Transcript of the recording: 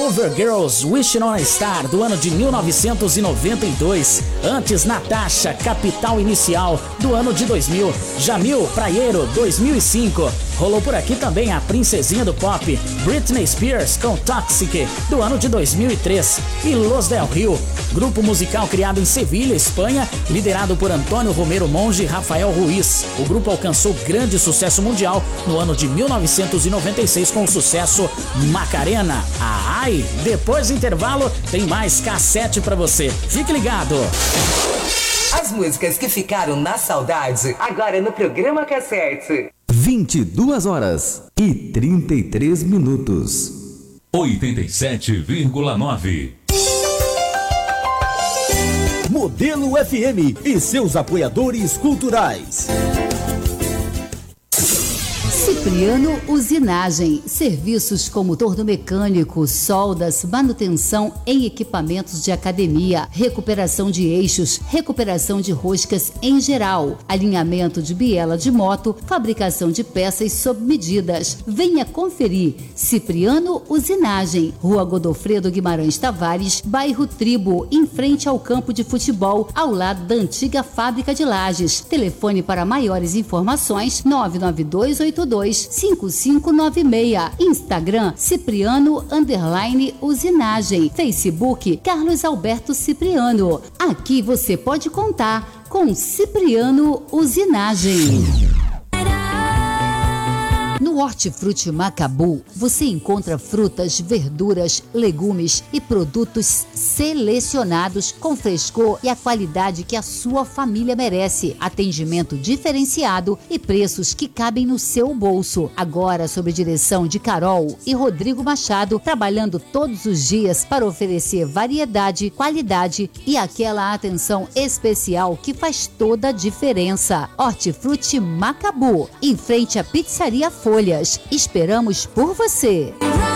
Clover Girls Wishing on a Star, do ano de 1992. Antes, Natasha, Capital Inicial, do ano de 2000. Jamil, Praieiro, 2005. Rolou por aqui também a princesinha do pop, Britney Spears, com Toxic, do ano de 2003. E Los Del Rio, grupo musical criado em Sevilha, Espanha, liderado por Antônio Romero Monge e Rafael Ruiz. O grupo alcançou grande sucesso mundial no ano de 1996 com o sucesso Macarena. Ai, depois do intervalo tem mais cassete pra você. Fique ligado. As músicas que ficaram na saudade, agora no programa Cassete. 22 horas e 33 minutos. 87,9. Modelo FM e seus apoiadores culturais. Cipriano Usinagem, serviços como torno mecânico, soldas, manutenção em equipamentos de academia, recuperação de eixos, recuperação de roscas em geral, alinhamento de biela de moto, fabricação de peças sob medidas. Venha conferir. Cipriano Usinagem, Rua Godofredo Guimarães Tavares, bairro Tribo, em frente ao campo de futebol, ao lado da antiga fábrica de lajes. Telefone para maiores informações 992825596. Instagram Cipriano_Usinagem. Facebook Carlos Alberto Cipriano. Aqui você pode contar com Cipriano Usinagem. No Hortifruti Macabu, você encontra frutas, verduras, legumes e produtos selecionados com frescor e a qualidade que a sua família merece. Atendimento diferenciado e preços que cabem no seu bolso. Agora, sob direção de Carol e Rodrigo Machado, trabalhando todos os dias para oferecer variedade, qualidade e aquela atenção especial que faz toda a diferença. Hortifruti Macabu, em frente à Pizzaria Folhas. Esperamos por você.